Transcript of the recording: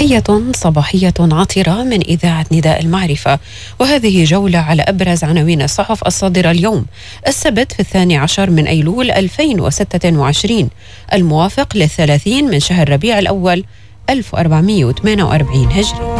تحية صباحية عطرة من إذاعة نداء المعرفة، وهذه جولة على أبرز عناوين الصحف الصادرة اليوم السبت في 12 من أيلول 2026 الموافق ل30 من شهر ربيع الأول 1448 هجري.